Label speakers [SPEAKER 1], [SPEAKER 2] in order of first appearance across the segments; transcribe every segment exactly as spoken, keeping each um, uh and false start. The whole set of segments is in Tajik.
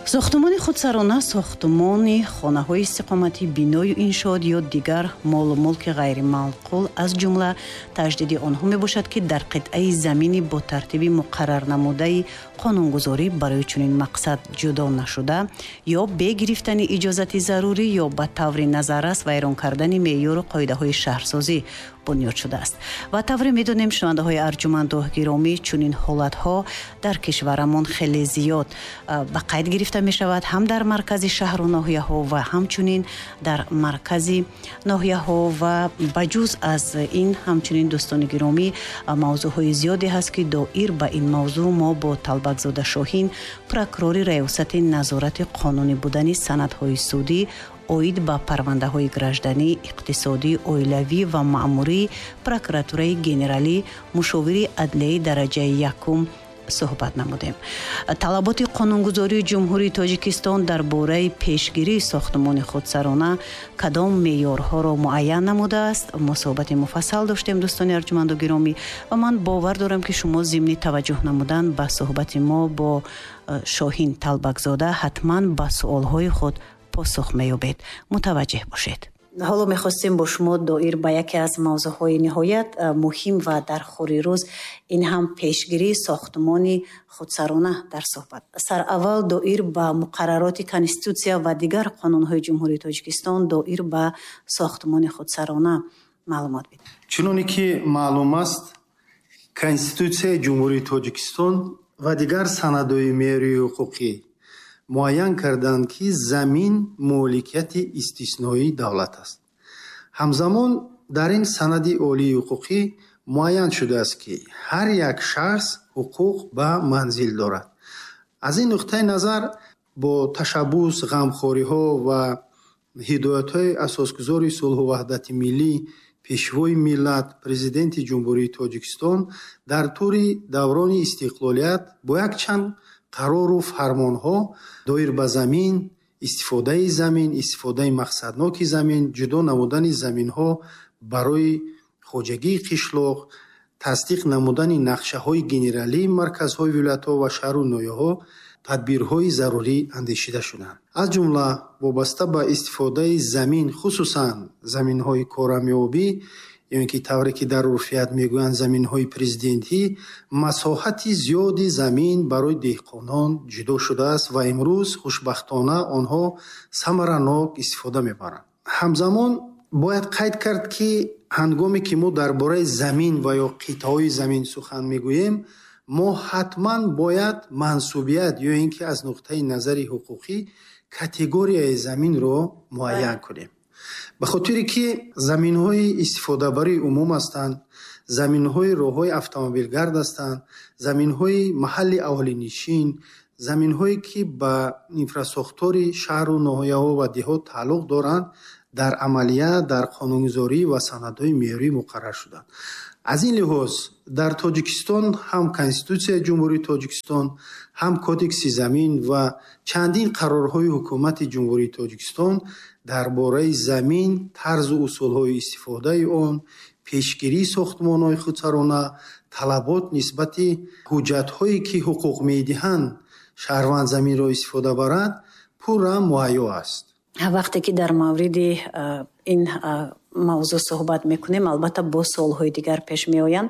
[SPEAKER 1] сохтмони худсарона сохтмони хонаҳои истиқоматӣ, биною иншоот ё дигар молу мулки ғайримаъқул аз ҷумла таҷдиди онҳо мебошад, ки дар қитъаи замини бо тартиби муқаррарнамудаи қонунгузорӣ барои чунин мақсад ҷудо нашуда ё бе гирифтани иҷозати зарурӣ ё ба таври назаррас вайрон кардани меъёру қоидаҳои шаҳрсозӣ бунёд шудааст. ва тавре медонем шунавандаҳои арҷуманду гиромӣ, чунин ҳолатҳо дар кишварамон хеле зиёд ба қайд гирифта мешавад, ҳам дар маркази шаҳру ноҳияҳо ва ҳамчунин дар маркази ноҳияҳо. ва ба ҷуз аз ин ҳамчунин дӯстони гиромӣ мавзӯъҳои зиёде ҳаст, ки доир ба ин мавзӯъ мо бо Талбакзода Шоҳин, прокурори раёсати назорати қонунӣ будани санадҳои судӣ оид ба парвандаҳои гражданӣ, иқтисодӣ, оилавӣ ва маъмурӣ, прокуратураи генералӣ, мушовири адлияи дараҷаи якум суҳбат намудем. талаботи қонунгузории ҷумҳурии Тоҷикистон дар бораи пешгирии сохтмони худсарона кадом меъёрҳоро муайян намудааст? мо суҳбати муфассал доштем дӯстони арҷуманду гиромӣ ва ман бовар дорам, ки шумо зимни таваҷҷӯҳ намудан ба суҳбати мо бо Шоҳин Талбакзода ҳатман ба суолҳои худ посух меёбед. мутаваҷҷеҳ бошед. ҳоло мехостем бо шумо доир ба яке аз мавзӯъҳои ниҳоят муҳим ва дар хури рӯз, ин ҳам пешгирии сохтмони худсарона дар суҳбат. сараввал доир ба муқаррароти конститутсия ва дигар қонунҳои ҷумҳурии Тоҷикистон доир ба сохтмони худсарона маълумот бидед.
[SPEAKER 2] чуноне ки маълум аст, конститутсияи ҷумҳурии Тоҷикистон ва дигар санадҳои меъёрии ҳуқуқӣ муайян карданд, ки замин моликияти истисноии давлат аст. ҳамзамон дар ин санади олии ҳуқуқӣ муайян шудааст, ки ҳар як шахс ҳуқуқ ба манзил дорад. аз ин нуқтаи назар бо ташаббус, ғамхориҳо ва ҳидоятҳои асосгузори сулҳу ваҳдати миллӣ, пешвои миллат, президенти ҷумҳурии Тоҷикистон дар тӯри даврони истиқлолият бо якчанд қарору фармонҳо доир ба замин, истифодаи замин, истифодаи мақсадноки замин, ҷудо намудани заминҳо барои хоҷагии қишлоқ, тасдиқ намудани нақшаҳои генералии марказҳои вилоятҳо ва шаҳру ноҳияҳо, тадбирҳои зарурӣ андешида шуданд. аз ҷумла вобаста ба истифодаи замин, хусусан заминҳои корамиёбӣ, ё ки тавре ки дар урфият мегӯянд заминҳои президентӣ, масоҳати зиёди замин барои деҳқонон ҷудо шудааст ва имрӯз хушбахтона онҳо самаранок истифода мебаранд. ҳамзамон бояд қайд кард, ки ҳангоме ки мо дар бораи замин ва ё қитъаҳои замин сухан мегӯем, мо ҳатман бояд мансубият ё ин ки аз нуқтаи назари ҳуқуқӣ категорияи заминро муайян кунем. ба хотире ки заминҳои истифодабарии умум ҳастанд, заминҳои роҳҳои автомобилгард ҳастанд, заминҳои маҳалли аҳолинишин, заминҳое ки ба инфрасохтори шаҳру ноҳияҳо ва деҳот тааллуқ доранд, дар амалият дар қонунгузорӣ ва санадҳои меъёрӣ муқаррар шуданд. аз ин лиҳоз дар Тоҷикистон ҳам Конститутсияи ҷумҳурии Тоҷикистон, ҳам Кодекси замин ва чандин қарорҳои ҳукумати ҷумҳурии Тоҷикистон дар бораи замин, тарзу усулҳои истифодаи он, пешгирии сохтмонҳои худсарона, талабот нисбати ҳуҷҷатҳое ки ҳуқуқ медиҳанд шаҳрванд заминро истифода барад, пурра муайё аст.
[SPEAKER 1] вақте ки дар мавриди ин мавзӯъ суҳбат мекунем, албатта бо суолҳои дигар пеш меоянд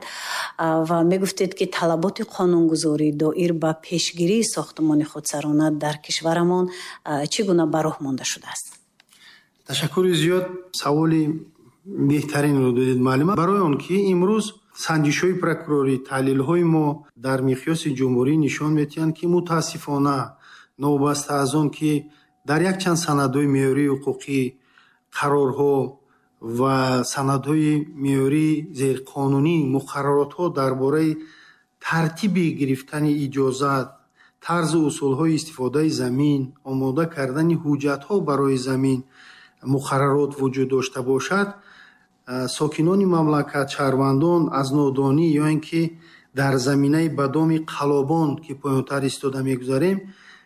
[SPEAKER 1] ва мегуфтед, ки талаботи қонунгузорӣ доир ба пешгирии сохтмони худсарона дар кишварамон чӣ гуна ба роҳ монда шудааст?
[SPEAKER 2] ташаккури зиёд, саволи беҳтаринро додед маълума. барои он ки имрӯз санҷишҳои прокурорӣ, таҳлилҳои мо дар миқёси ҷумҳурӣ нишон медиҳанд, ки мутаассифона новобаста аз он ки дар якчанд санадҳои меъёрии ҳуқуқӣ, қарорҳо ва санадҳои меъёрии зерқонунӣ, муқарраротҳо дар бораи тартиби гирифтани иҷозат, тарзу усулҳои истифодаи замин, омода кардани ҳуҷҷатҳо барои замин, муқаррарот вуҷуд дошта бошад, сокинони мамлакат, шаҳрвандон аз нодонӣ ё ин ки дар заминаи ба доми қалобон ки поёнтар истода мегузарем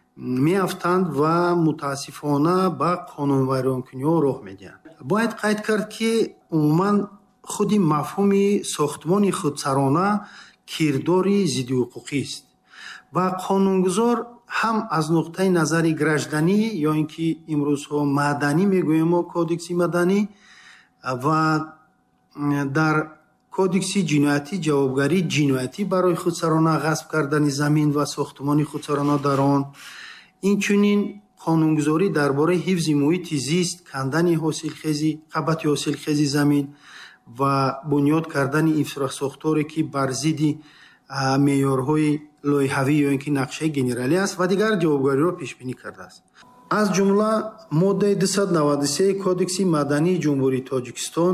[SPEAKER 2] меафтанд ва мутаассифона ба қонунвайронкуниҳо роҳ медиҳанд. бояд қайд кард, ки умуман худи мафҳуми сохтмони худсарона кирдори зиддиҳуқуқист ва қонунгузор ҳам аз нуқтаи назари гражданӣ ё ин ки имрӯзҳо маданӣ мегӯем мо кодекси маданӣ ва дар кодекси ҷиноятӣ ҷавобгарӣ ҷиноятӣ барои худсарона ғасб кардани замин ва сохтмони худсарона дар он, инчунин қонунгузорӣ дар бораи ҳифзи муҳити зист, кандани ҳосилхези қабати ҳосилхези замин ва бунёд кардани инфрасохторе ки бар зидди меъёрҳои лоиҳавӣ ё ин ки нақшаи генералӣ аст ва дигар ҷавобгариро пешбинӣ кардааст. аз ҷумла моддаи дусад наваду се кодекси мадании ҷумҳурии Тоҷикистон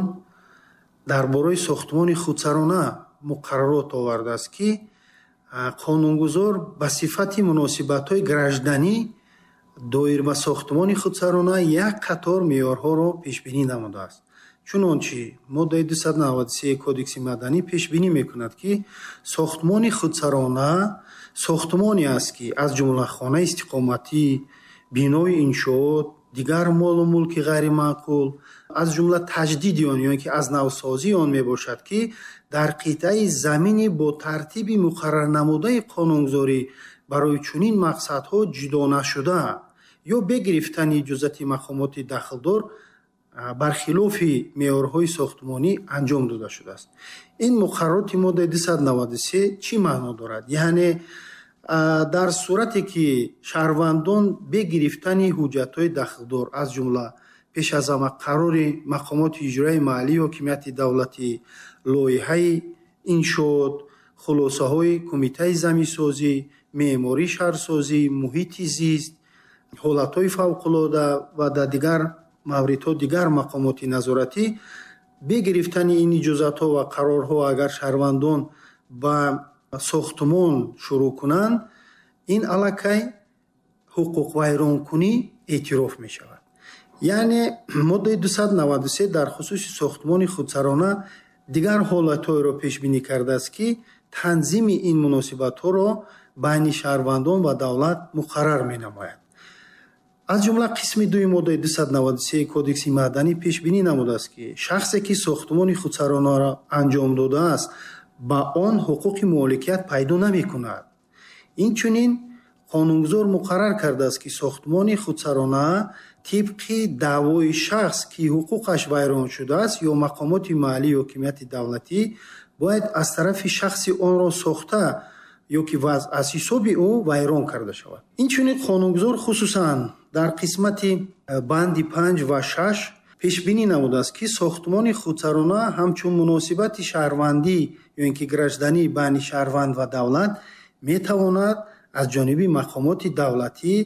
[SPEAKER 2] дар бораи сохтмони худсарона муқаррарот овардааст ки қонунгузор ба сифати муносибатҳои гражданӣ доир ба сохтмони худсарона як қатор меъёрҳоро пешбинӣ намудааст. чунончи моддаи дусад наваду се кодекси маданӣ пешбинӣ мекунад ки сохтмони худсарона сохтмоне аст ки аз ҷумла хонаи истиқоматӣ, бинои иншоот, дигар молу мулки ғайримаъқул, аз ҷумла таҷдиди он ё ин ки аз навсозии он мебошад ки дар қитъаи замини бо тартиби муқаррарнамудаи қонунгузорӣ барои чунин мақсадҳо ҷудо нашуда ё бе гирифтани иҷозати мақомоти дахлдор бархилофи меъёрҳои сохтмонӣ анҷом дода шудааст. ин муқаррароти моддаи дусад наваду се чӣ маъно дорад? яъне дар сурате ки шаҳрвандон бе гирифтани ҳуҷҷатҳои дахлдор аз ҷумла пеш аз ҳама қарори мақомоти иҷроии маҳаллии ҳокимияти давлатӣ, лоиҳаи иншоот, хулосаҳои кумитаи заминсозӣ, меъмории шаҳрсозӣ, муҳити зист, ҳолатҳои фавқулода ва дар дигар мавридҳо дигар мақомоти назоратӣ бе гирифтани ин иҷозатҳо ва қарорҳо агар шаҳрвандон ба сохтмон шурӯъ кунанд, ин аллакай ҳуқуқвайронкунӣ эътироф мешавад. яъне моддаи дусад наваду се дар хусуси сохтмони худсарона дигар ҳолатҳоеро пешбинӣ кардааст ки танзими ин муносибатҳоро байни шаҳрвандон ва давлат муқаррар менамояд. аз ҷумла қисми дуи моддаи дусад наваду се кодекси маъданӣ пешбинӣ намудааст ки шахсе ки сохтмони худсаронаро анҷом додааст ба он ҳуқуқи моликият пайдо намекунад. инчунин қонунгузор муқаррар кардааст ки сохтмони худсарона тибқи даъвои шахс ки ҳуқуқаш вайрон шудааст ё мақомоти маҳаллии ҳокимияти давлатӣ бояд аз тарафи шахси онро сохта ё ки аз ҳисоби ӯ вайрон карда шавад. инчунин қонунгузор хусусан дар қисмати банди панҷ ва шаш пешбинӣ намудааст ки сохтмони худсарона ҳамчун муносибати шаҳрвандӣ ё ин ки гражданӣ байни шаҳрванд ва давлат метавонад аз ҷониби мақомоти давлатӣ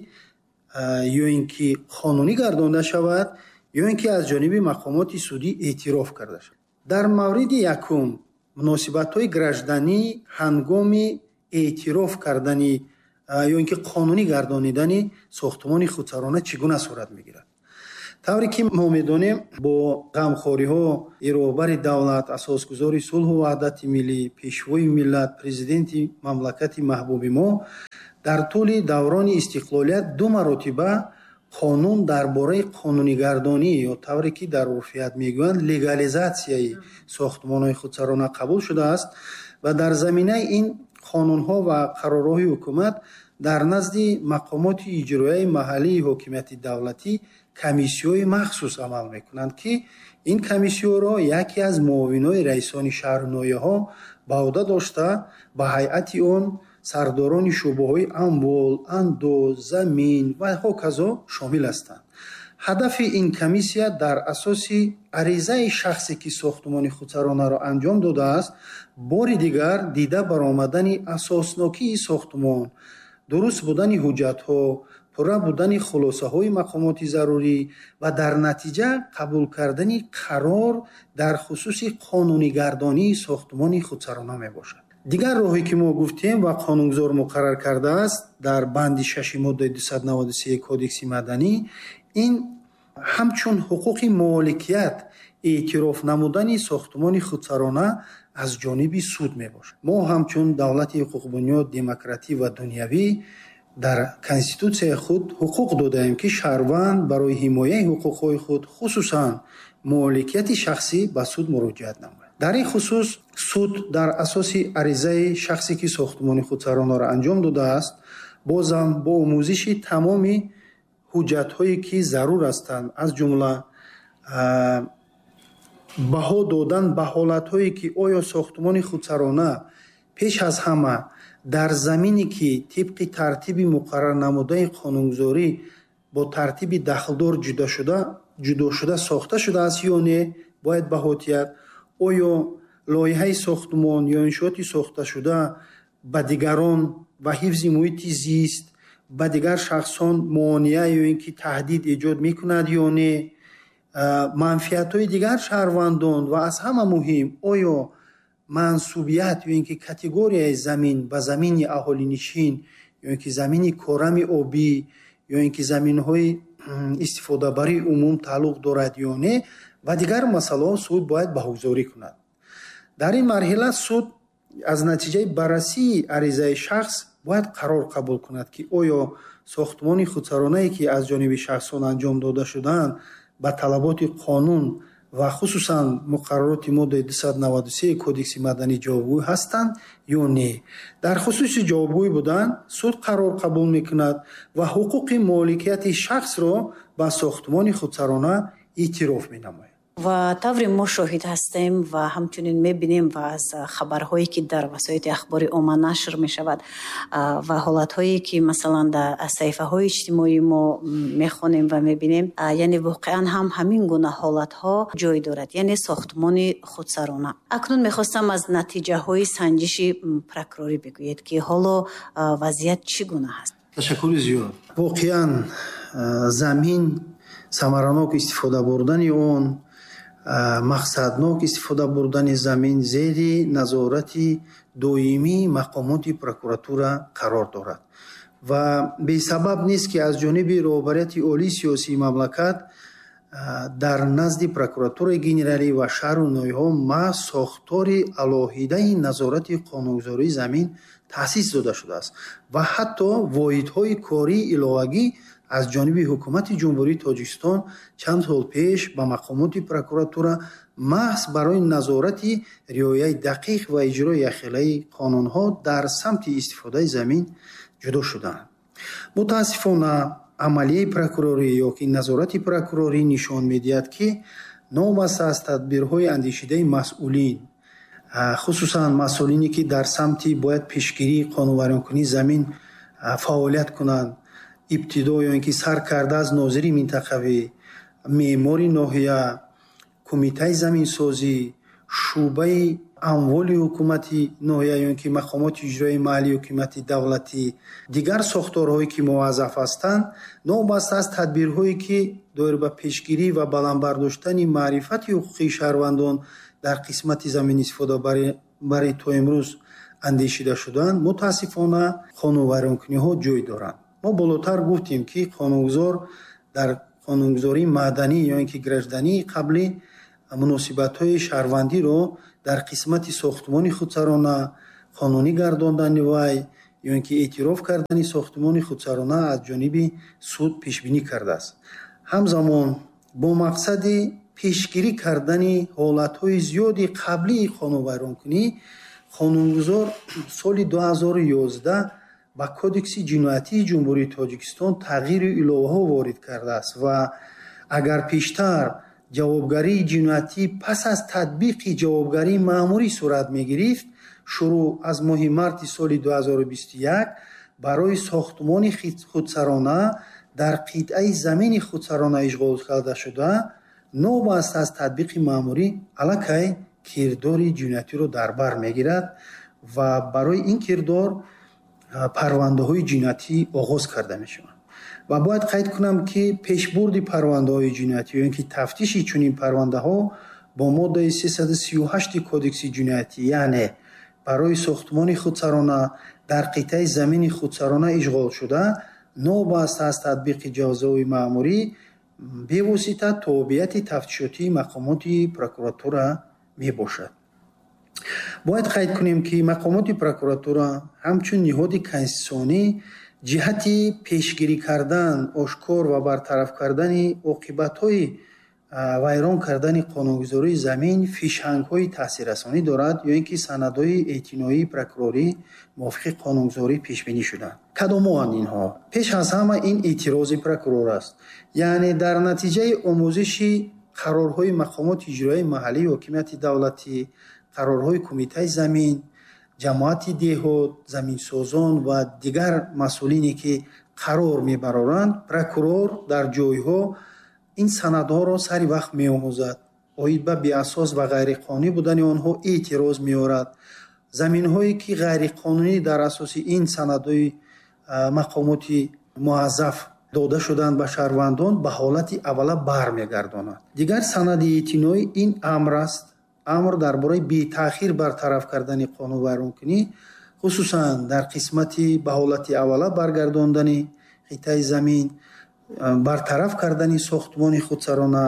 [SPEAKER 2] ё ин ки қонунӣ гардонда шавад ё ин ки аз ҷониби мақомоти судӣ эътироф карда шавад. дар мавриди якум муносибатҳои гражданӣ ҳангоми эътироф кардани ё ин ки қонунӣ гардонидани сохтмони худсарона чӣ гуна сурат мегирад? тавре ки мо медонем бо ғамхориҳо роҳбари давлат, асосгузори сулҳу ваҳдати миллӣ, пешвои миллат, президенти мамлакати маҳбуби мо дар тӯли даврони истиқлолият ду маротиба қонун дар бораи қонунигардонӣ ё тавре ки дар урфият мегӯянд легализатсияи сохтмонҳои худсарона қабул шудааст ва дар заминаи ин қонунҳо ва қарорҳои ҳукумат дар назди мақомоти иҷроияи маҳаллии ҳокимияти давлатӣ комиссияҳои махсус амал мекунанд ки ин комиссияҳоро яке аз муовинои раисони шаҳру ноҳияҳо ба ӯҳда дошта ба ҳайати он сардорони шӯъбаҳои амвол, андоз, замин ва ҳоказо шомил ҳастанд. ҳадафи ин комиссия дар асоси аризаи шахсе ки сохтмони худсаронаро анҷом додааст бори дигар дида баромадани асоснокии сохтмон, дуруст будани ҳуҷҷатҳо, пурра будани хулосаҳои мақомоти зарурӣ ва дар натиҷа қабул кардани қарор дар хусуси қонунигардонии сохтмони худсарона мебошад. дигар роҳе ки мо гуфтем ва қонунгузор муқаррар кардааст дар банди шаши моддаи дусад наваду се кодекси маданӣ, ин ҳамчун ҳуқуқи моликият эътироф намудани сохтмони худсарона аз ҷониби суд мебошад. мо ҳамчун давлати ҳуқуқбунёд, демократӣ ва дунявӣ дар конститутсияи худ ҳуқуқ додаем ки шаҳрванд барои ҳимояи ҳуқуқҳои худ хусусан моликияти шахсӣ ба суд муроҷиат намояд. дар ин хусус суд дар асоси аризаи шахсе ки сохтмони худсаронаро анҷом додааст бозам бо омӯзиши тамоми ҳуҷҷатҳое ки зарур ҳастанд, аз ҷумла баҳо додан ба ҳолатҳое ки оё сохтмони худсарона пеш аз ҳама дар замине ки тибқи тартиби муқаррар намудаи қонунгузорӣ бо тартиби дахлдор ҷудошуда ҷудошуда сохта шудааст ё не, бояд баҳотият оё лоиҳаи сохтмон ё иншооти сохташуда ба дигарон ва ҳифзи муҳити зист ба дигар шахсон муонеа ё ин ки таҳдид эҷод мекунад ё не, манфиатҳои дигар шаҳрвандон ва аз ҳама муҳим оё мансубият ё ин ки категорияи замин ба замини аҳолинишин ё ин ки замини корами обӣ ё ин ки заминҳои истифодабарии умум тааллуқ дорад ё не ва дигар масъалаҳо суд бояд баҳогузорӣ кунад. дар ин марҳила суд аз натиҷаи баррасии аризаи шахс бояд қарор қабул кунад ки оё сохтмони худсаронае ки аз ҷониби шахсон анҷом дода шудаанд ба талаботи қонун ва хусусан муқаррароти моддаи дусад наваду се кодекси маданӣ ҷавобгӯ ҳастанд ё не. дар хусуси ҷавобгӯ будан суд қарор қабул мекунад ва ҳуқуқи моликияти шахсро ба сохтмони худсарона эътироф менамояд.
[SPEAKER 1] ва тавре мо шоҳид ҳастем ва ҳамчунин мебинем ва аз хабарҳое ки дар васоити ахбори умма нашр мешавад ва ҳолатҳое ки масалан дар саҳифаҳои иҷтимоӣ мо мехонем ва мебинем, яъне воқеан ҳам ҳамин гуна ҳолатҳо ҷой дорад, яъне сохтмони худсарона. акнун мехостам аз натиҷаҳои санҷиши прокурорӣ бигӯед ки ҳоло вазъият чӣ гуна ҳаст?
[SPEAKER 2] ташаккури зиёд. воқеан замин самаранок истифода бурдани он, мақсаднок истифода бурдани замин зери назорати доимии мақомоти прокуратура қарор дорад ва бесабаб нест ки аз ҷониби роҳбарияти олии сиёсии мамлакат дар назди прокуратураи генералӣ ва шаҳру ноҳияҳо маҳз сохтори алоҳидаи назорати қонунгузории замин таъсис дода шудааст ва ҳатто воҳидҳои кории иловагӣ аз ҷониби ҳукумати ҷумҳурии Тоҷикистон чанд сол пеш ба мақомоти прокуратура маҳз барои назорати риояи дақиқ ва иҷрои яхелаи қонунҳо дар самти истифодаи замин ҷудо шуданд. мутаассифона амалияи прокурорӣ ё ки назорати прокурорӣ нишон медиҳад ки новбаста аз тадбирҳои андешидаи масъулин, хусусан масъулине ки дар самти бояд пешгирии қонунвайронкунии замин фаъолият кунанд, ибтидо ё ин ки сар карда аз нозири минтақавӣ, меъмори ноҳия, кумитаи заминсозӣ, шӯъбаи амволи ҳукумати ноҳия ё ин ки мақомоти иҷроии маҳаллии ҳукумати давлатӣ, дигар сохторҳое ки муваззаф ҳастанд, новбаста аз тадбирҳое ки доир ба пешгирӣ ва баландбардоштани маърифати ҳуқуқии шаҳрвандон дар қисмати заминистифодабарӣ то имрӯз андешида шудаанд, мутаассифона қонунвайронкуниҳо ҷой доранд. мо болотар гуфтем ки қонунгузор дар қонунгузории маданӣ ё ин ки граждании қаблӣ муносибатҳои шаҳрвандиро дар қисмати сохтмони худсарона, қонунӣ гардондани вай ё ин ки эътироф кардани сохтмони худсарона аз ҷониби суд пешбинӣ кардааст. ҳамзамон бо мақсади пешгирӣ кардани ҳолатҳои зиёди қаблии қонунвайронкунӣ, қонунгузор соли ду ҳазору ёздаҳ ба кодекси ҷиноятии ҷумҳурии Тоҷикистон тағйиру иловаҳо ворид кардааст ва агар пештар ҷавобгарии ҷиноятӣ пас аз татбиқи ҷавобгарии маъмурӣ сурат мегирифт, шурӯъ аз моҳи марти соли ду ҳазору бисту як барои сохтмони худсарона дар қитъаи замини худсарона ишғол кардашуда, новбаста аз татбиқи маъмурӣ аллакай кирдори ҷиноятиро дар бар мегирад ва барои ин кирдор парвандаҳои ҷиноятӣ оғоз карда мешаванд. ва бояд қайд кунам ки пешбурди парвандаҳои ҷиноятӣ ё ин ки тафтиши чунин парвандаҳо бо моддаи сесаду сию ҳашти кодекси ҷиноятӣ, яъне барои сохтмони худсарона дар қитъаи замини худсарона ишғол шуда, новбаста аз татбиқи ҷазои маъмурӣ бевосита тобеати тафтишотии мақомоти прокуратура мебошад. бояд қайд кунем ки мақомоти прокуратура ҳамчун ниҳоди конститутсионӣ ҷиҳати пешгирӣ кардан, ошкор ва бартараф кардани оқибатҳои вайрон кардани қонунгузории замин фишангҳои таъсиррасонӣ дорад ё ин ки санадҳои эътиноии прокурорӣ мувофиқи қонунгузорӣ пешбинӣ шуданд. кадомоанд инҳо? пеш аз ҳама ин эътирози прокурор аст. яъне дар натиҷаи омӯзиши қарорҳои мақомоти иҷроии маҳаллии ҳокимияти давлатӣ, қарорҳои кумитаи замин, ҷамоати деҳот, заминсозон ва дигар масъулине ки қарор мебароранд, прокурор дар ҷойҳо ин санадҳоро сари вақт меомӯзад, оид ба беасос ва ғайриқонунӣ будани онҳо эътироз меорад. заминҳое ки ғайриқонунӣ дар асоси ин санадҳои мақомоти муаззаф дода шуданд ба шаҳрвандон ба ҳолати аввала бармегардонад. дигар санади эътиноӣ ин амр аст. амр дар бораи бетаъхир бартараф кардани қонунвайронкунӣ, хусусан дар қисмати ба ҳолати аввала баргардондани қитъаи замин, бартараф кардани сохтмони худсарона.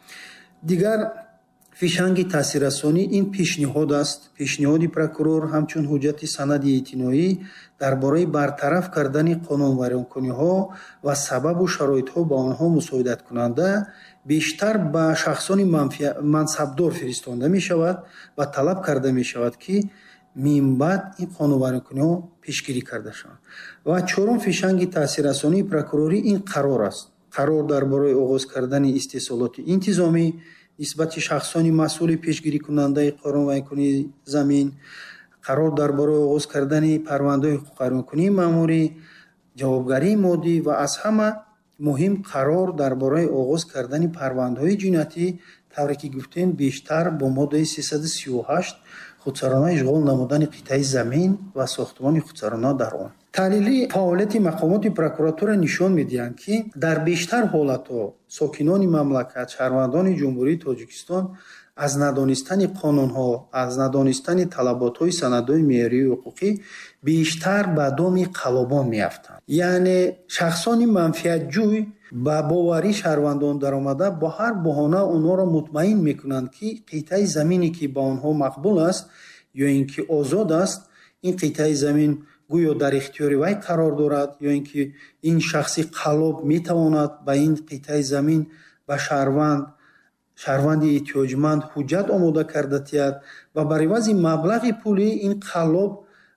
[SPEAKER 2] дигар фишанги таъсиррасонӣ ин пешниҳод аст. пешниҳоди прокурор ҳамчун ҳуҷҷати санади эътиноӣ дар бораи бартараф кардани қонунвайронкуниҳо ва сабабу шароитҳо ба онҳо мусоидаткунанда бештар ба шахсони мансабдор фиристонда мешавад ва талаб карда мешавад ки минбаъд ин қонунвайронкуниҳо пешгирӣ карда шаванд. ва чорум фишанги таъсиррасонии прокурорӣ ин қарор аст. қарор дар бораи оғоз кардани истеҳсолоти интизомӣ нисбати шахсони масъули пешгирикунандаи қонунвайронкунии замин, қарор дар бораи оғоз кардани парвандаҳои ҳуқуқвайронкунии маъмурӣ, ҷавобгарии моддӣ ва аз ҳама муҳим қарор дар бораи оғоз кардани парвандаҳои ҷиноятӣ, тавре ки гуфтем бештар бо моддаи сесаду сию ҳашт худсарона ишғол намудани қитъаи замин ва сохтмони худсарона дар он. таҳлили фаъолияти мақомоти прокуратура нишон медиҳанд, ки дар бештар ҳолатҳо сокинони мамлакат, шаҳрвандони ҷумҳурии Тоҷикистон аз надонистани қонунҳо, аз надонистани талаботҳои санадҳои меъёрии ҳуқуқӣ бештар ба доми қалобон меафтанд. яъне шахсони манфиатҷӯй ба бовари шаҳрвандон даромада бо ҳар баҳона онҳоро мутмаин мекунанд, ки қитъаи замине ки ба онҳо мақбул аст ё ин ки озод аст, ин қитъаи замин гӯё дар ихтиёри вай қарор дорад, ё ин ки ин шахси қалоб метавонад ба ин қитъаи замин ба шаҳрванд шаҳрванди эҳтиёҷманд ҳуҷҷат омода карда тиҳад ва бар ивази маблағи пулӣ ин қалоб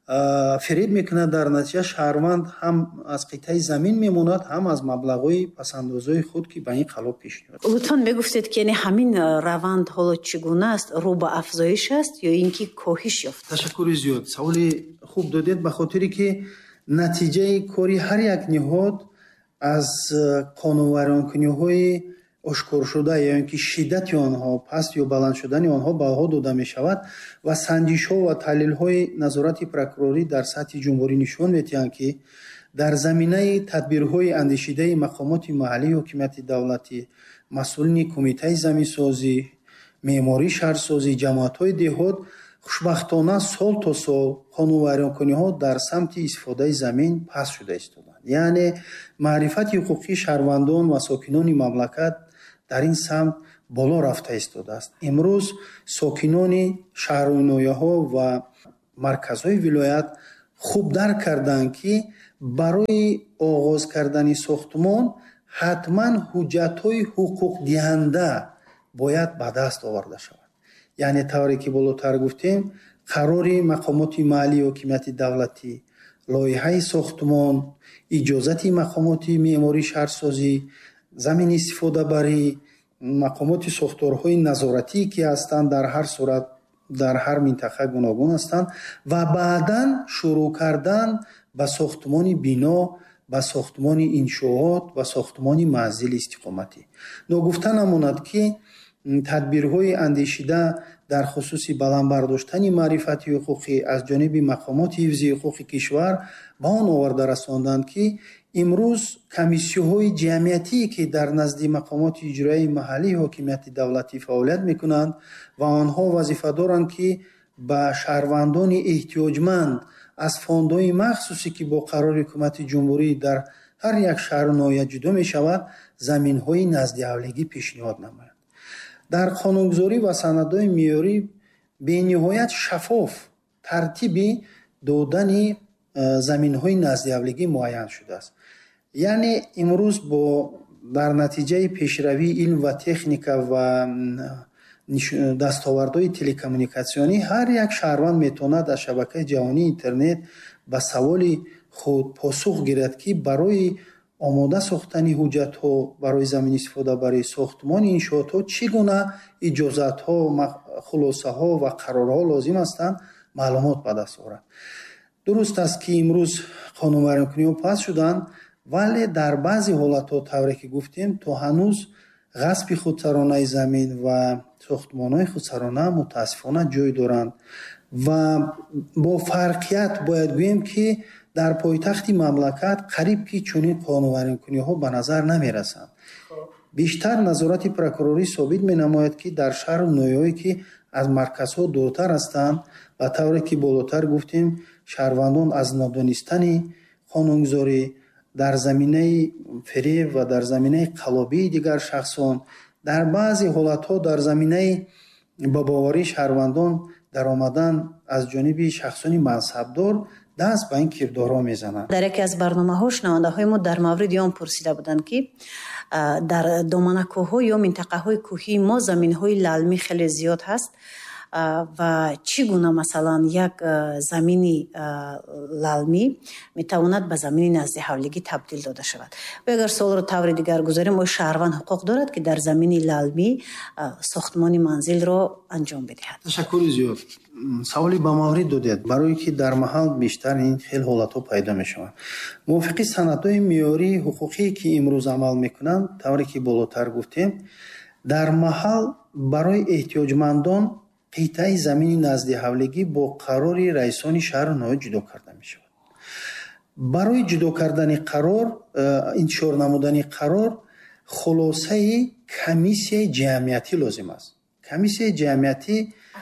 [SPEAKER 2] фиреб мекунад. дар натиҷа шаҳрванд ҳам аз қитъаи замин мемонад, ҳам аз маблағҳои пасандозаи худ ки ба ин қалоб пешниҳод.
[SPEAKER 1] лутфан мегуфтед ки яъне ҳамин раванд ҳоло чӣ гуна аст? рӯ ба афзоиш аст ё ин ки коҳиш ёфт?
[SPEAKER 2] ташаккури зиёд. саволи хуб додед, ба хотире ки натиҷаи кори ҳар як ниҳод аз қонунвайронкуниҳои ошкоршуда ё ин ки шиддати онҳо, паст ё баланд шудани онҳо баҳо дода мешавад ва санҷишҳо ва таҳлилҳои назорати прокурорӣ дар сатҳи ҷумҳурӣ нишон медиҳанд, ки дар заминаи тадбирҳои андешидаи мақомоти маҳаллии ҳокимияти давлатӣ, масъулини кумитаи заминсозӣ, меъмории шаҳрсозӣ, ҷамоатҳои деҳот хушбахтона сол то сол қонунвайронкуниҳо дар самти истифодаи замин паст шуда истоданд. яъне маърифати ҳуқуқии шаҳрвандон ва сокинони мамлакат дар ин самт боло рафта истодааст. имрӯз сокинони шаҳрҳои ва марказҳои вилоят хуб дарк карданд, ки барои оғоз кардани сохтмон ҳатман ҳуҷҷатҳои ҳуқуқдиҳанда бояд ба даст оварда шавад. яъне тавре ки болотар гуфтем, қарори мақомоти маҳаллии ҳокимияти давлатӣ, лоиҳаи сохтмон, иҷозати мақомоти меъмории шаҳрсозӣ, замини истифодабарӣ, мақомоти сохторҳои назоратӣ ки ҳастанд, дар ҳар сурат дар ҳар минтақа гуногун ҳастанд ва баъдан шурӯъ кардан ба сохтмони бино, ба сохтмони иншоот ва сохтмони манзили истиқоматӣ. ногуфта намонад, ки тадбирҳои андешида дар хусуси баландбардоштани маърифати ҳуқуқӣ аз ҷониби мақомоти ҳифзи ҳуқуқи кишвар ба он оварда расонданд, ки имрӯз комиссияҳои ҷамъиятие ки дар назди мақомоти иҷроии маҳаллии ҳокимияти давлатӣ фаъолият мекунанд ва онҳо вазифа доранд, ки ба шаҳрвандони эҳтиёҷманд аз фондҳои махсусе ки бо қарори ҳукумати ҷумҳурӣ дар ҳар як шаҳру ноҳия ҷудо мешавад, заминҳои наздиавлигӣ пешниҳод намоянд. дар қонунгузорӣ ва санадҳои меъёрӣ бениҳоят шаффоф тартиби додани заминҳои наздиавлигӣ муайян шудааст. яъне имрӯз бо дар натиҷаи пешравии илм ва техника ва дастовардҳои телекоммуникатсионӣ ҳар як шаҳрванд метавонад аз шабакаи ҷаҳонии интернет ба саволи худ посух гирад, ки барои омода сохтани ҳуҷҷатҳо барои замин истифода барои сохтмони иншоотҳо чӣ гуна иҷозатҳо, хулосаҳо ва қарорҳо лозим ҳастанд маълумот ба даст орад. дуруст аст, ки имрӯз қонунвайронкуниҳо паст шуданд, вале дар баъзе ҳолатҳо тавре ки гуфтем то ҳанӯз ғасби худсаронаи замин ва сохтмонҳои худсарона мутаассифона ҷой доранд ва бо фарқият бояд гӯем, ки дар пойтахти мамлакат қариб ки чунин қонунвайронкуниҳо ба назар намерасанд. бештар назорати прокурорӣ собит менамояд, ки дар шаҳру ноҳияҳое ки аз марказҳо дуртар ҳастанд, ба тавре ки болотар гуфтем, шаҳрвандон аз нодонистани қонунгузорӣ дар заминаи фиреб ва дар заминаи қалобии дигар шахсон, дар баъзе ҳолатҳо дар заминаи ба боварии шаҳрвандон даромадан аз ҷониби шахсони мансабдор даст ба ин кирдорҳо мезананд.
[SPEAKER 1] дар яке аз барномаҳо шунавандаҳои мо дар мавриди он пурсида буданд, ки дар доманакӯҳҳо ё минтақаҳои кӯҳии мо заминҳои лалмӣ хеле зиёд ҳаст ва чӣ гуна масалан як замини лалмӣ метавонад ба замини наздиҳавлигӣ табдил дода шавад. ва агар суолро таври дигар гузорем, оё шаҳрванд ҳуқуқ дорад, ки дар замини лалмӣ сохтмони манзилро анҷом бидиҳад?
[SPEAKER 2] ташаккури зиёд. саволи ба маврид додед, барое ки дар маҳал бештар ин хел ҳолатҳо пайдо мешаванд. мувофиқи санадҳои меъёрии ҳуқуқие ки имрӯз амал мекунанд, тавре ки болотар гуфтем, дар маҳал барои эҳтиёҷмандон қитъаи замини наздиҳавлигӣ бо қарори раисони шаҳру ноҳия ҷудо карда мешавад. барои ҷудо кардани қарор, интишор намудани қарор, хулосаи комиссияи ҷамъиятӣ лозим аст. комиссияи ҷамъиятӣ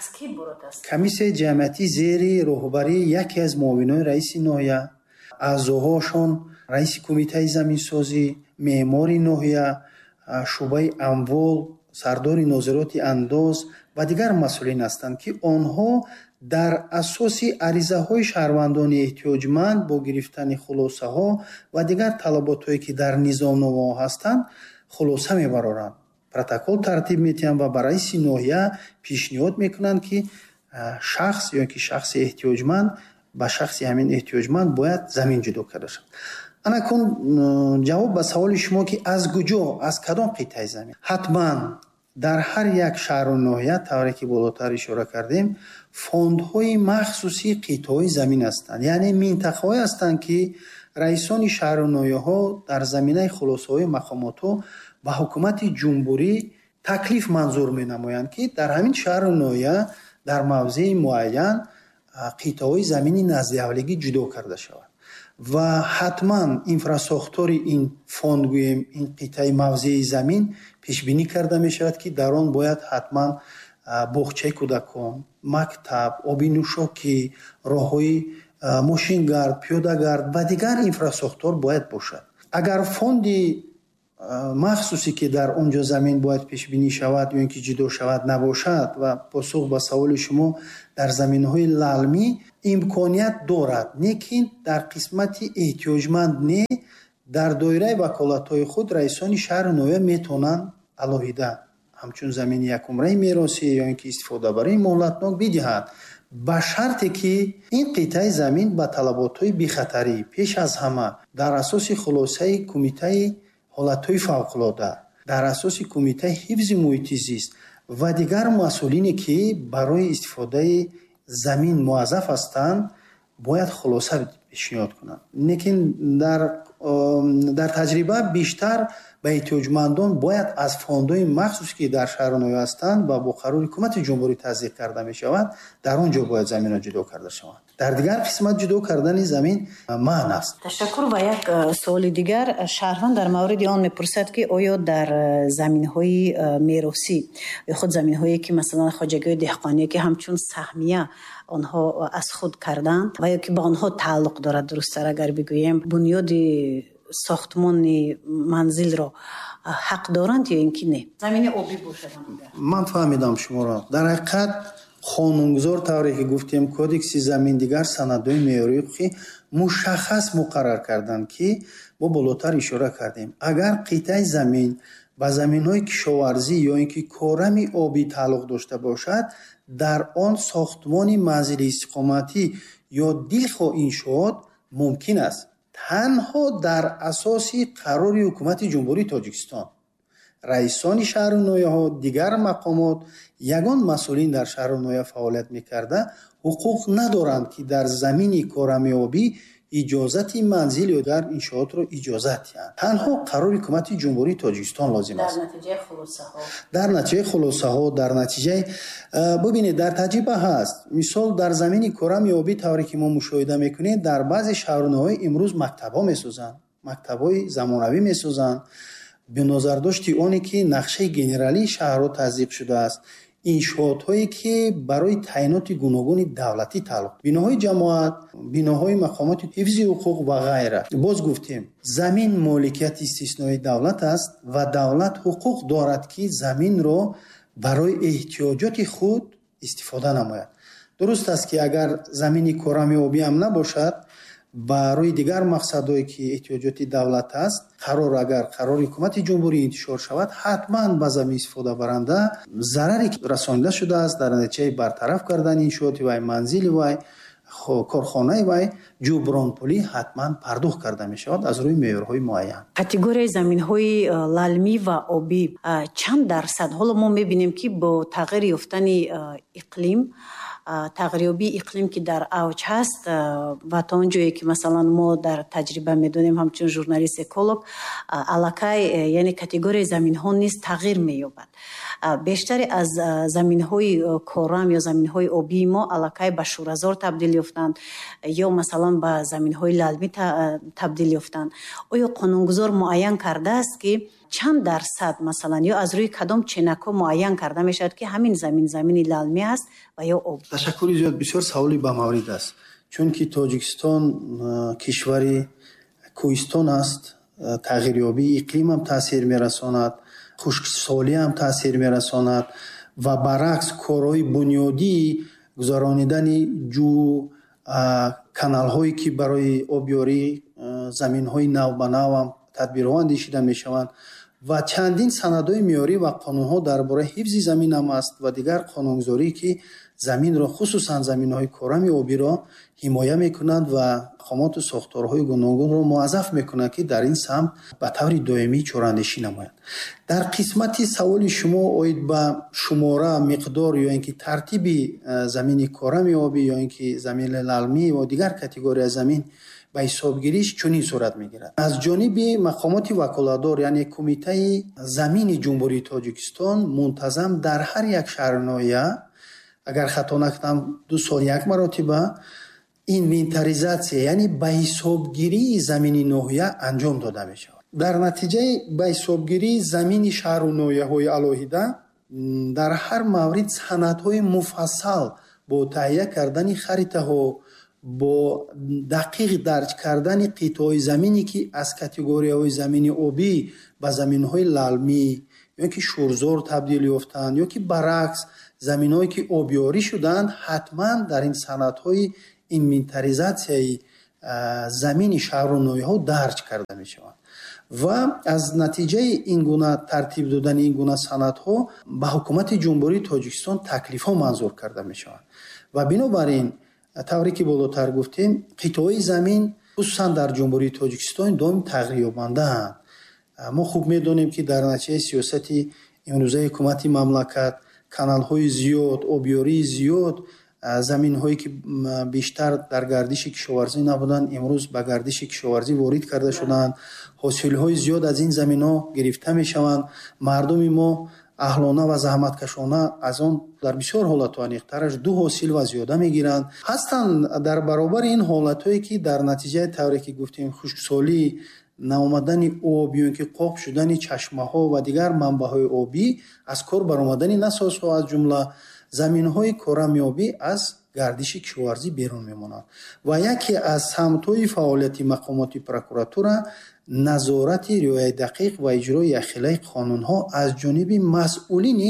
[SPEAKER 2] комиссияи ҷамъиятӣ зери роҳбарии яке аз муовинони раиси ноҳия, аъзоҳошон раиси кумитаи заминсозӣ, меъмори ноҳия, шӯъбаи амвол, сардори нозироти андоз ва дигар масъулин ҳастанд, ки онҳо дар асоси аризаҳои шаҳрвандони эҳтиёҷманд бо гирифтани хулосаҳо ва дигар талаботҳое ки дар низомномаҳо ҳастанд хулоса мебароранд, протокол тартиб медиҳанд ва ба раиси ноҳия пешниҳод мекунанд, ки шахс ё ки шахси эҳтиёҷманд ба шахси ҳамин эҳтиёҷманд бояд замин ҷудо карда шавад. анакун ҷавоб ба саволи шумо, ки аз куҷо, аз кадом қитъаи замин? ҳатман дар ҳар як шаҳру ноҳия, тавре ки болотар ишора кардем, фондҳои махсуси қитъаҳои замин ҳастанд, яъне минтақаҳое ҳастанд, ки раисони шаҳру ноҳияҳо дар заминаи хулосаҳои мақомотҳо ба ҳукумати ҷумҳурӣ таклиф манзур менамоянд, ки дар ҳамин шаҳру ноҳия дар мавзеи муайян қитъаҳои замини наздиҳавлигӣ ҷудо карда шавад ва ҳатман инфрасохтори ин фонд, гӯем ин қитъаи мавзеи замин пешбинӣ карда мешавад, ки дар он бояд ҳатман боғчаи кӯдакон, мактаб, оби нӯшокӣ, роҳҳои мошингард, пиёдагард ва дигар инфрасохтор бояд бошад. агар фонди махсусе ки дар он ҷо замин бояд пешбинӣ шавад ё ин ки ҷудо шавад набошад, ва посух ба саволи шумо, дар заминҳои лалмӣ имконият дорад, лекин дар қисмати эҳтиёҷманд не, дар доираи ваколатҳои худ раисони шаҳру ноҳия метавонанд алоҳида ҳамчун замини якумраи меросӣ ё ин ки истифодабарии моҳлатнок бидиҳанд, ба шарте ки ин қитъаи замин ба талаботҳои бехатарӣ пеш аз ҳама дар асоси хулосаи кумитаи ҳолатҳои фавқулода, дар асоси кумитаи ҳифзи муҳити зист ва дигар масъулине ки барои истифодаи замин муаззаф ҳастанд, бояд хулоса пешниҳод кунанд. лекин дар дар таҷриба бештар ба эҳтиёҷмандон бояд аз фондҳои махсусе ки дар шаҳру ноҳия ҳастанд ва бо қарори ҳукумати ҷумҳурӣ таздиқ карда мешавад, дар он ҷо бояд заминҳо ҷудо карда шаванд. дар дигар қисмат ҷудо кардани замин маън аст.
[SPEAKER 1] ташаккур. ва як суоли дигар, шаҳрванд дар мавриди он мепурсад, ки оё дар заминҳои меросӣ ё худ заминҳое ки масалан хоҷагиҳои деҳқоние ки ҳамчун саҳмия онҳо аз худ карданд ва ё ки ба онҳо тааллуқ дорад, дурусттар агар бигӯем, бунёди сохтмони манзилро ҳақ доранд ё ин ки не? замини обӣ бошад.
[SPEAKER 2] ман фаҳмидам шуморо. дар ҳақиқат қонунгузор тавре ки гуфтем, кодекси замин, дигар санадҳои меъёрии ҳуқуқӣ мушаххас муқаррар карданд, ки мо болотар ишора кардем. Агар қитъаи замин ба заминҳои кишоварзӣ ё ин ки корами обӣ тааллуқ дошта бошад, дар он сохтмони манзили истиқоматӣ ё дилхоҳ иншоот мумкин аст танҳо дар асоси қарори ҳукумати ҷумҳурии Тоҷикистон. раисони шаҳру ноҳияҳо, дигар мақомот, ягон масъулин дар шаҳру ноҳия фаъолият мекарда ҳуқуқ надоранд, ки дар замини корами обӣ иҷозати манзил ё дар иншоотро иҷозат диҳанд. Танҳо қарори ҳукумати ҷумҳурии Тоҷикистон лозим аст.
[SPEAKER 1] дар натиҷаи хулосаҳо
[SPEAKER 2] дар натиҷаи хулосаҳо дар натиҷаи бубинед, дар таҷриба ҳаст. Мисол, дар замини корами обӣ тавре ки мо мушоҳида мекунем, дар баъзе шаҳру ноҳияҳо имрӯз мактабҳо месозанд, мактабҳои замонавӣ месозанд, бинозардошти оне ки нақшаи генералии шаҳрҳо таздиқ шудааст, иншоотҳое ки барои таъиноти гуногуни давлатӣ тааллуқ, биноҳои ҷамоат, биноҳои мақомоти ҳифзи ҳуқуқ ва ғайра. Боз гуфтем, замин моликияти истисноии давлат аст ва давлат ҳуқуқ дорад ки заминро барои эҳтиёҷоти худ истифода намояд. дуруст аст ки агар замини корами обӣ ҳам набошад, барои дигар мақсадҳое ки эҳтиёҷоти давлат аст, қарор агар қарори ҳукумати ҷумҳурӣ интишор шавад, ҳатман ба замин истифодабаранда зараре расонида шудааст, дар натиҷаи бартараф кардани иншооти вай, манзили вай, корхонаи вай ҷубронпулӣ ҳатман пардохт карда мешавад аз рӯи меъёрҳои муайян.
[SPEAKER 1] категорияи заминҳои лалмӣ ва обӣ чанд дарсад? Ҳоло мо мебинем ки бо тағйири ёфтани иқлим, тағйирёбии иқлим ки дар авҷ ҳаст ва то он ҷое ки масалан мо дар таҷриба медонем ҳамчун журналист эколог, аллакай яъне категорияи заминҳо низ тағйир меёбад. бештаре аз заминҳои корам ё заминҳои обии мо аллакай ба шуразор табдил ёфтанд ё масалан ба заминҳои лалмӣ табдил ёфтанд. оё қонунгузор муайян кардааст ки чанд дарсад масалан ё аз рӯи кадом ченакҳо муайян карда мешавад ки ҳамин замин замини лалмӣ аст ва ё об?
[SPEAKER 2] Ташаккури зиёд, бисёр саволи ба маврид аст. Чунки Тоҷикистон кишвари кӯҳистон аст, тағйирёбии иқлим ҳам таъсир мерасонад, хушксолӣ ҳам таъсир мерасонад ва баръакс корҳои бунёдии гузаронидани ҷӯ, каналҳое ки барои обёрӣ заминҳои нав ба нав ҳам тадбирҳо андешида мешаванд ва чандин санадҳои меъёрӣ ва қонунҳо дар бораи ҳифзи замин ҳам аст ва дигар қонунгузорӣ ки заминро, хусусан заминҳои корами обиро ҳимоя мекунанд ва мақомоту сохторҳои гуногунро муаззаф мекунанд ки дар ин самт ба таври доимӣ чораандешӣ намоянд. дар қисмати саволи шумо оид ба шумора, миқдор ё ин ки тартиби замини корами обӣ ё ин ки замини лалмӣ ва дигар категорияи замин ба ҳисобгириш чунин сурат мегирад. аз ҷониби мақомоти ваколатдор, яъне кумитаи замини ҷумҳурии Тоҷикистон мунтазам дар ҳар як шаҳру ноҳия, агар хато накунам ду сол як маротиба инвентаризатсия, яъне ба ҳисобгирии замини ноҳия анҷом дода мешавад. дар натиҷаи ба ҳисобгирии замини шаҳру ноҳияҳои алоҳида дар ҳар маврид санадҳои муфассал бо таҳия кардани харитаҳо, бо дақиқ дарҷ кардани қитъаҳои замине ки аз категорияҳои замини обӣ ба заминҳои лалмӣ ё ки шурзор табдил ёфтанд ё ки баръакс заминҳое ки обёрӣ шуданд, ҳатман дар ин санадҳои инвентаризатсияи замини шаҳру ноҳияҳо дарҷ карда мешаванд ва аз натиҷаи ин гуна тартиб додани ин гуна санадҳо ба ҳукумати ҷумҳурии Тоҷикистон таклифҳо манзур карда мешаванд ва бинобар ин тавре ки болотар гуфтем, қитъаҳои замин хусусан дар ҷумҳурии Тоҷикистон доим тағйирёбандаанд. мо хуб медонем ки дар натиҷаи сиёсати имрӯзаи ҳукумати мамлакат каналҳои зиёд, обёрии зиёд, заминҳое ки бештар дар гардиши кишоварзӣ набуданд, имрӯз ба гардиши кишоварзӣ ворид карда шуданд. ҳосилҳои зиёд аз ин заминҳо гирифта мешаванд. мардуми мо аҳлона ва заҳматкашона аз он дар бисёр ҳолатҳо аниқтараш ду ҳосил ва зиёда мегиранд. ҳастанд дар баробари ин ҳолатҳое ки дар натиҷаи тавре ки гуфтем хушксолӣ, наомадани об ё ин ки қоб шудани чашмаҳо ва дигар манбаъҳои обӣ, аз кор баромадани насозҳо, аз ҷумла заминҳои корами обӣ аз гардиши кишоварзӣ берун мемонанд. ва яке аз самтҳои фаъолияти мақомоти прокуратура назорати риояи дақиқ ва иҷрои яхелаи қонунҳо аз ҷониби масъулини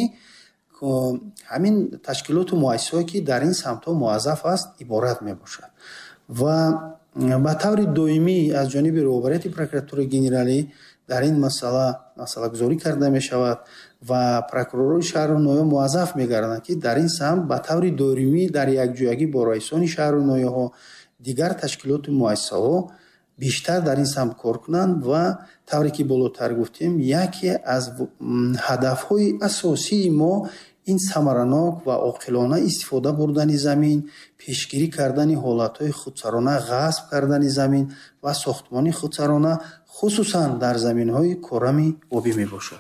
[SPEAKER 2] ҳамин ташкилоту муассисаҳое ки дар ин самтҳо муаззаф аст иборат мебошад. ва ба таври доимӣ аз ҷониби роҳбарияти прокуратураи генералӣ дар ин масъала масъалагузорӣ карда мешавад ва прокуророи шаҳру ноё муаззаф мегарданд ки дар ин самт ба таври доимӣ дар якҷоягӣ бо раисони шаҳру ноёҳо, дигар ташкилоту муассисаҳо бештар дар ин самт кор кунанд ва тавре ки болотар гуфтем, яке аз ҳадафҳои асосии мо ин самаранок ва оқилона истифода бурдани замин, пешгирӣ кардани ҳолатҳои худсарона, ғасб кардани замин ва сохтмони худсарона, хусусан дар заминҳои корами обӣ мебошад.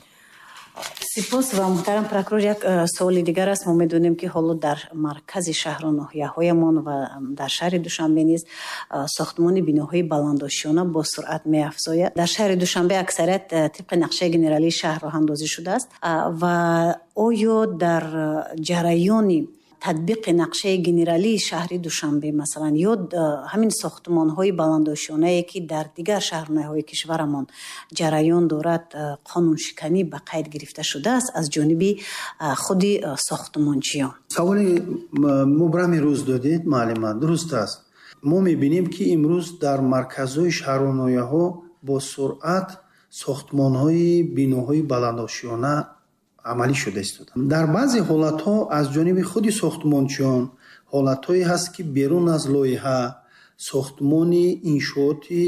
[SPEAKER 1] сипос ва муҳтарам прокурор, як суоли дигар аст. мо медонем ки ҳоло дар маркази шаҳру ноҳияҳоямон ва дар шаҳри Душанбе низ сохтмони биноҳои баландошиёна бо суръат меафзояд. дар шаҳри Душанбе аксарият тибқи нақшаи генералии шаҳр роҳандозӣ шудааст ва оё дар ҷараёни татбиқи нақшаи генералии шаҳри Душанбе масалан ё ҳамин сохтмонҳои баландошионае ки дар дигар шаҳрноҳияҳои кишварамон ҷараён дорад, қонуншиканӣ ба қайд гирифта шудааст аз ҷониби худи сохтмончиён?
[SPEAKER 2] саволи мубрами рӯз додед маълима, дуруст аст. мо мебинем ки имрӯз дар марказҳои шаҳру ноҳияҳо бо суръат сохтмонҳои биноҳои баландошиёна амалӣ шуда истоданд. дар баъзе ҳолатҳо аз ҷониби худи сохтмончиён ҳолатҳое ҳаст ки берун аз лоиҳа сохтмони иншооти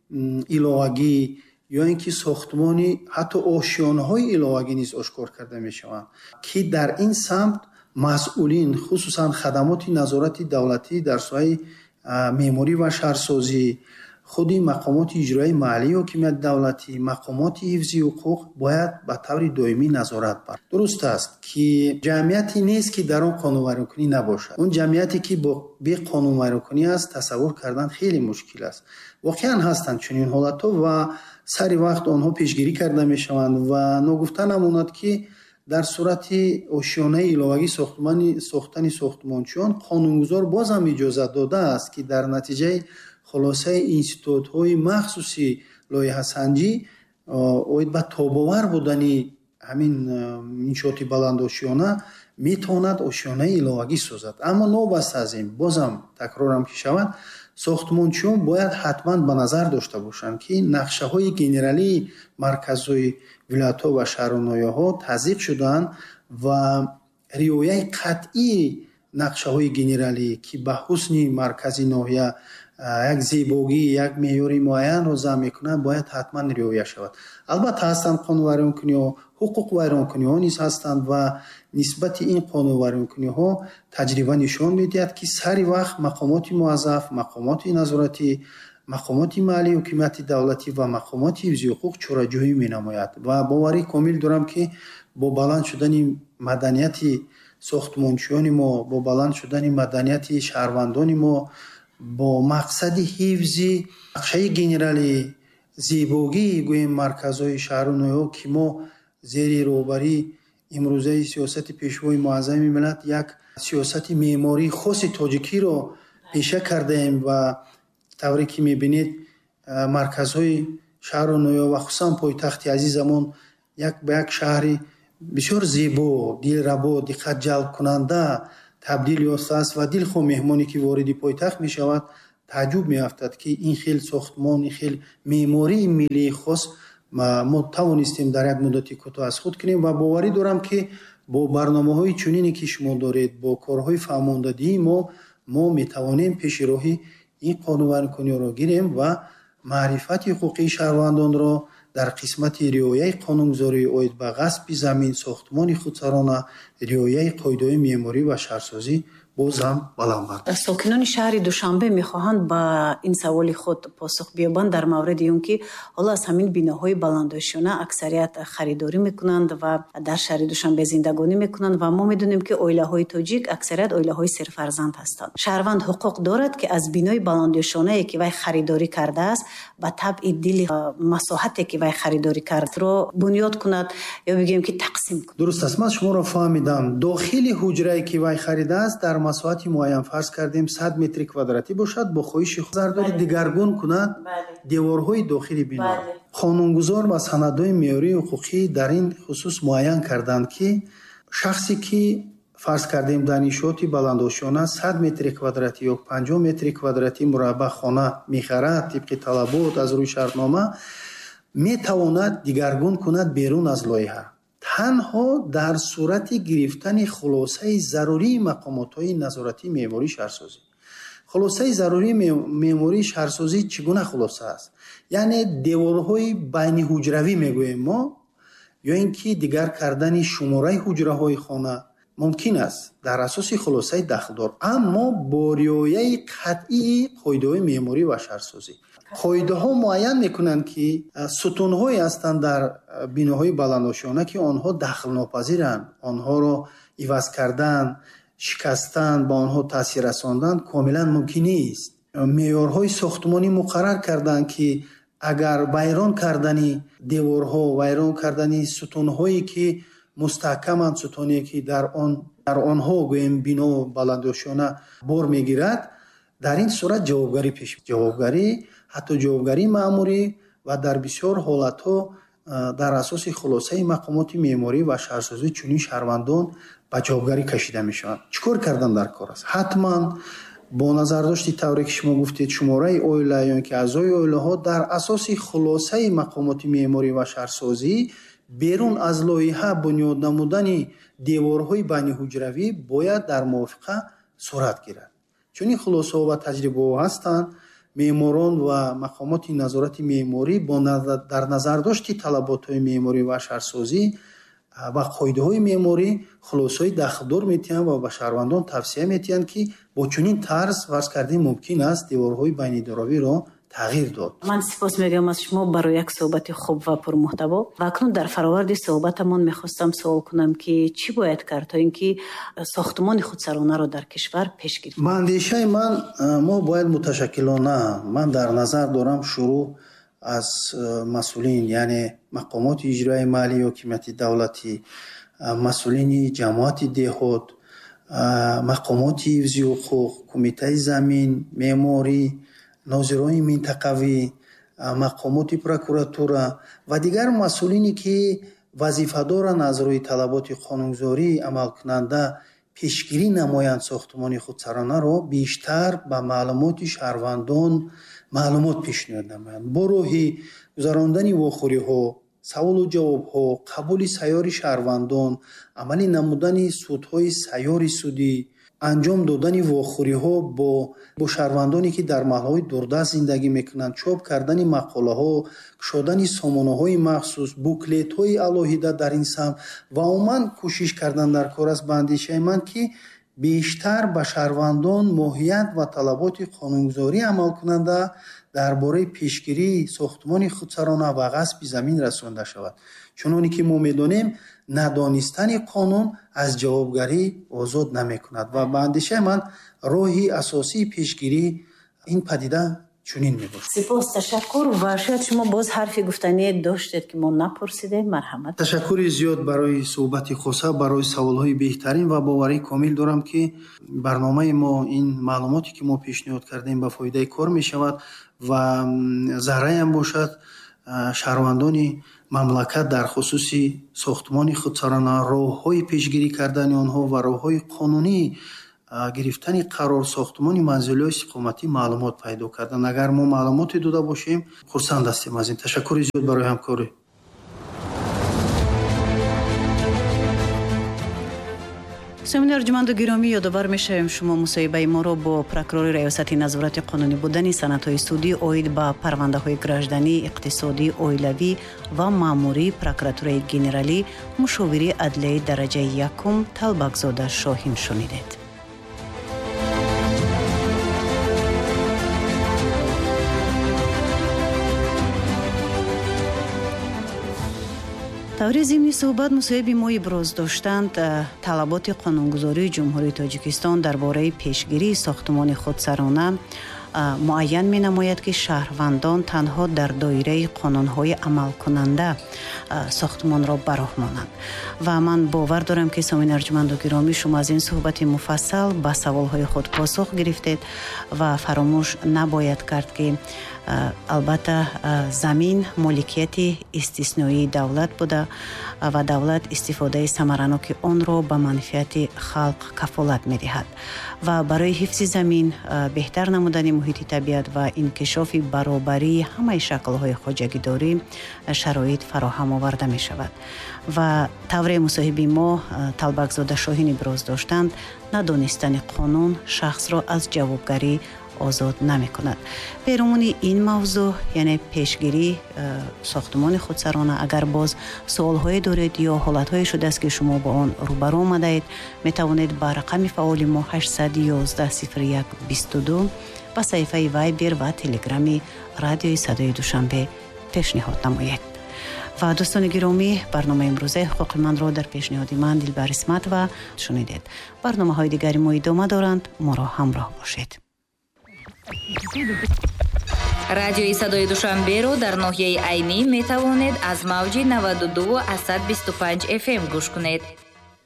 [SPEAKER 2] иловагӣ ё ин ки сохтмони ҳатто ошёнаҳои иловагӣ низ ошкор карда мешаванд ки дар ин самт масъулин, хусусан хадамоти назорати давлатӣ дар соҳаи меъморӣ ва шаҳрсозӣ, худи мақомоти иҷроии маҳаллии ҳокимияти давлатӣ, мақомоти ҳифзи ҳуқуқ бояд ба таври доимӣ назорат бар. дуруст аст ки ҷамъияте нест ки дар он қонунвайронкунӣ набошад. он ҷамъияте ки бо беқонунвайронкунӣ аст, тасаввур кардан хеле мушкил аст. воқеан ҳастанд чунин ҳолатҳо ва сари вақт онҳо пешгирӣ карда мешаванд ва ногуфта намонад ки дар сурати ошёнаи иловагӣ сохтани сохтмончиён қонунгузор бозам иҷозат додааст ки дар натиҷаи خلاصه اینستیتوت های مخصوصی لایحه سنجی اوید با تاباور بودنی همین انشاءات بلنداشیانه میتواند آشیانه ایلاوگی سازد. اما نوبسته از این بازم تکرارم که شود ساختمانچیان باید حتما به نظر داشته باشند که نقشه های گنرالی مرکزهای ولایت ها و شهر و ناحیه ها تضییق شدند و رعایت قطعی نقشه های گنرالی که به حسن مرکزی ناحیه як зебогӣ, як меъёри муайянро зам мекунад, бояд ҳатман риоя шавад. албатта ҳастанд қонунвайронкуниҳо, ҳуқуқвайронкуниҳо низ ҳастанд ва нисбати ин қонунвайронкуниҳо таҷриба нишон медиҳад ки сари вақт мақомоти муаззаф, мақомоти назоратӣ, мақомоти маҳаллии ҳокимияти давлатӣ ва мақомоти ҳифзи ҳуқуқ чораҷӯӣ менамояд ва боварии комил дорам ки бо баланд шудани маданияти сохтмончиёни мо, бо баланд шудани маданияти шаҳрвандони мо, бо мақсади ҳифзи нақшаи генералӣ, зебогии гӯем марказҳои шаҳру ноҳияҳо ки мо зери роҳбарии имрӯзаи сиёсати пешвои муаззами миллат як сиёсати меъмории хоси тоҷикиро пеша кардаем ва тавре ки мебинед марказҳои шаҳру ноҳияҳо ва хусусан пойтахти азизамон як ба як шаҳри бисёр зебо, дилрабо, диққатҷалбкунанда табдил ёфтааст ва дилхоҳ меҳмоне ки вориди пойтахт мешавад тааҷҷуб меафтад ки ин хел сохтмон, ин хел меъмории миллии хос мо тавонистем дар як муддати кӯтоҳ аз худ кунем ва боварӣ дорам ки бо барномаҳои чунине ки шумо доред, бо корҳои фаҳмондадии мо мо метавонем пеши роҳи ин қонунвайронкуниҳоро гирем ва маърифати ҳуқуқии шаҳрвандонро дар қисмати риояи қонунгузории оид ба ғасби замин, сохтмони худсарона, риояи қоидаҳои меъморӣ ва шаҳрсозӣ бозам баланд бард.
[SPEAKER 1] сокинони шаҳри Душанбе мехоҳанд ба ин саволи худ посух биёбанд дар мавриди он ки ҳоло аз ҳамин биноҳои баландошиёна аксарият харидорӣ мекунанд ва дар шаҳри Душанбе зиндагонӣ мекунанд ва мо медонем ки оилаҳои тоҷик аксарият оилаҳои серфарзанд ҳастанд. шаҳрванд ҳуқуқ дорад ки аз бинои баландошионае ки вай харидорӣ кардааст ба табъи дили масоҳате ки вай харидорӣ кардро бунёд кунад ё бигӯем ки тақсим кунад.
[SPEAKER 2] дуруст аст. ман шуморо фаҳмидам. дохили ҳуҷрае ки вай харидааст дар масоҳати муайян фарз кардем сад метри квадратӣ бошад, бо хоҳиши зардори дигаргун кунад деворҳои дохили бино. қонунгузор ва санадҳои меъёрии ҳуқуқӣ дар ин хусус муайян карданд ки шахсе ки фарз кардем дар иншооти баландошона сад метри квадратӣ ё панҷоҳ метри квадратӣ мураббаъ хона мехарад тибқи талабот аз рӯи шартнома, метавонад дигаргун кунад берун аз лоиҳа. танҳо дар сурати гирифтани хулосаи зарурии мақомотҳои назоратии меъмории шаҳрсозӣ. хулосаи зарурии меъмории шаҳрсозӣ чӣ гуна хулоса аст? яъне деворҳои байниҳуҷравӣ мегӯем мо, ё ин ки дигар кардани шумораи ҳуҷраҳои хона мумкин аст дар асоси хулосаи дахлдор, аммо бо риояи қатъии қоидаҳои меъморӣ ва шаҳрсозӣ. қоидаҳо муайян мекунанд ки сутунҳое ҳастанд дар биноҳои баландошона ки онҳо дахлнопазиранд, онҳоро иваз кардан, шикастан, ба онҳо таъсир расондан комилан мумкин нест. меъёрҳои сохтмонӣ муқаррар карданд ки агар вайрон кардани деворҳо, вайрон кардани сутунҳое ки мустаҳкаманд, сутуне ки дар он дар онҳо гӯем бино баландошона бор мегирад, дар ин сурат ҷавобгарӣ пеш ҷавобгарӣ ҳатто ҷавобгарии маъмурӣ ва дар бисёр ҳолатҳо дар асоси хулосаи мақомоти меъморӣ ва шаҳрсозӣ чунин шаҳрвандон ба ҷавобгарӣ кашида мешаванд. чӣ кор кардан дар кор аст? ҳатман бо назардошти тавре ки шумо гуфтед шумораи оила ё ин ки аъзои оилаҳо дар асоси хулосаи мақомоти меъморӣ ва шаҳрсозӣ берун аз лоиҳа бунёд намудани деворҳои байниҳуҷравӣ бояд дар мувофиқа сурат гирад. чунин хулосаҳо ва таҷрибаҳо ҳастанд. меъморон ва мақомоти назорати меъморӣ бо дар назардошти талаботҳои меъморӣ ва шаҳрсозӣ ва қоидаҳои меъморӣ хулосаҳои дахлдор метиҳанд ва ба шаҳрвандон тавсия метиҳанд ки бо чунин тарз фарз кардем мумкин аст деворҳои байниҳуҷравиро тағйир дод.
[SPEAKER 1] ман сипос мегӯям аз шумо барои як суҳбати хуб ва пурмуҳтаво. ва акнун дар фароварди суҳбатамон мехостам суол кунам ки чӣ бояд кард то ин ки сохтмони худсаронаро дар кишвар пеш гирад?
[SPEAKER 2] ба андешаи ман мо бояд муташаккилона, ман дар назар дорам шурӯъ аз масъулин, яъне мақомоти иҷроии маҳаллии ҳокимияти давлатӣ, масъулини ҷамоати деҳот, мақомоти ҳифзи ҳуқуқ, кумитаи замин, меъморӣ, нозирони минтақавӣ, мақомоти прокуратура ва дигар масъулине ки вазифадоранд аз рӯи талаботи қонунгузории амалкунанда пешгирӣ намоянд сохтмони худсаронаро бештар ба маълумоти шаҳрвандон маълумот пешниҳод намоянд. бо роҳи гузарондани вохӯриҳо, саволу ҷавобҳо, қабули сайёри шаҳрвандон, амалӣ намудани судҳои сайёри судӣ, анҷом додани вохӯриҳо бо бо шаҳрвандоне ки дар маҳалҳои дурдаст зиндагӣ мекунанд, чоп кардани мақолаҳо, кушодани сомонаҳои махсус, буклетҳои алоҳида дар ин самт ва умуман кӯшиш кардан дар кор аст. ба андешаи ман ки бештар ба шаҳрвандон моҳият ва талаботи қонунгузорӣ амалкунанда дар бораи пешгирии сохтмони худсарона ва ғасби замин расонида шавад. чуноне ки мо медонем надонистани қонун аз ҷавобгарӣ озод намекунад ва ба андешаи ман роҳи асосии пешгирӣ ин падида чунин мебошад.
[SPEAKER 1] сипос, ташаккур. ва шояд шумо боз ҳарфи гуфтание доштед ки мо напурсидем. марҳамат.
[SPEAKER 2] ташаккури зиёд барои суҳбати хоса, барои саволҳои беҳтарин ва боварии комил дорам ки барномаи мо ин маълумоте ки мо пешниҳод кардем ба фоидаи кор мешавад ва зарраям бошад шаҳрвандони мамлакат дар хусуси сохтмони худсарона, роҳҳои пешгирӣ кардани онҳо ва роҳҳои қонунии гирифтани қарор сохтмони манзилҳои истиқоматӣ маълумот пайдо кардан. агар мо маълумоте дода бошем хурсанд ҳастем аз ин. ташаккури зиёд барои ҳамкорӣ.
[SPEAKER 1] сомиёни арҷуманду гиромӣ, ёдовар мешавем шумо мусоҳибаи моро бо прокурори раёсати назорати қонунӣ будани санадҳои судӣ оид ба парвандаҳои гражданӣ, иқтисодӣ, оилавӣ ва маъмурӣ прокуратураи генералӣ, мушовири адлияи дараҷаи якум Талбакзода Шоҳин шунидед. таври зимни суҳбат мусоҳиби мо иброз доштанд талаботи қонунгузории ҷумҳурии Тоҷикистон дар бораи пешгирии сохтмони худсарона муайян менамояд ки шаҳрвандон танҳо дар доираи қонунҳои амалкунанда сохтмонро бароҳмонанд. ва ман бовар дорам ки сомин арҷуманду гиромӣ, шумо аз ин суҳбати муфассал ба саволҳои худ посух гирифтед ва фаромӯш набояд кард ки албатта замин моликияти истисноии давлат буда ва давлат истифодаи самараноки онро ба манфиати халқ кафолат медиҳад ва барои ҳифзи замин, беҳтар намудани муҳити табиат ва инкишофи баробарии ҳамаи шаклҳои хоҷагидорӣ шароит фароҳам оварда мешавад. ва тавре мусоҳиби мо Талбакзода Шоҳин иброз доштанд, надонистани қонун шахсро аз ҷавобгарӣ озод намекунад. берумуни ин мавзӯъ, яъне пешгирӣ сохтмони худсарона, агар боз суолҳое доред ё ҳолатҳое шудааст ки шумо бо он рӯбарӯ омадаед, метавонед ба рақами фаъоли мо ҳаштсад ё ёздаҳ сифр як бисту ду ба саҳифаи Вайбер ва Телеграми Радиои Садои Душанбе пешниҳод намоед. ва дӯстони гиромӣ, барномаи имрӯзаи ҳуқуқи манро дар пешниҳоди ман Дилбар Исматова шунидед. барномаҳои дигари мо идома доранд. моро ҳамроҳ бошед.
[SPEAKER 3] радиои Садои Душанберо дар ноҳияи айнӣ метавонед аз мавҷи наваду ду ва бисту панҷ эф эм гӯш кунед.